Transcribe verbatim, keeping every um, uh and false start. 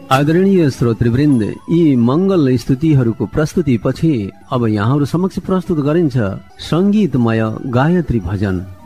आदरणीय श्रोतृवृन्द, यी मंगल स्तुतिहरूको प्रस्तुति पछि अब यहाँहरू समक्ष प्रस्तुत गरिन्छ संगीतमय गायत्री भजन।